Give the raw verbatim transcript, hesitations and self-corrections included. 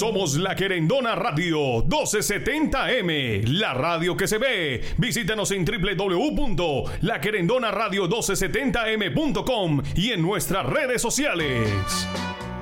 Somos La Querendona Radio doce setenta M, la radio que se ve. Visítanos en doble u doble u doble u punto la querendona radio doce setenta m punto com y en nuestras redes sociales.